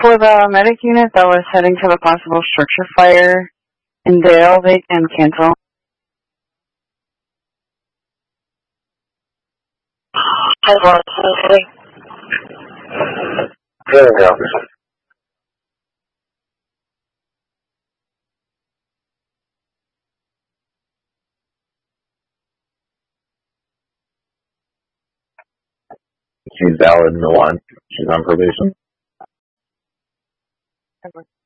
For the medic unit that was heading to the possible structure fire in Dale, they can cancel. There we go. She's valid in Milan. She's on probation.